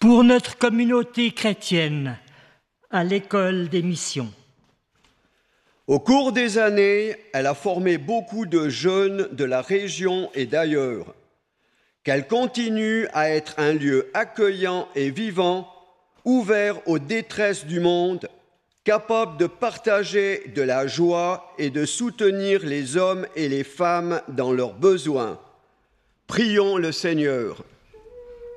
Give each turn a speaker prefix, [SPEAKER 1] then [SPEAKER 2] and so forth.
[SPEAKER 1] pour notre communauté chrétienne à l'école des missions.
[SPEAKER 2] Au cours des années, elle a formé beaucoup de jeunes de la région et d'ailleurs. Qu'elle continue à être un lieu accueillant et vivant, ouvert aux détresses du monde, capable de partager de la joie et de soutenir les hommes et les femmes dans leurs besoins. Prions le Seigneur.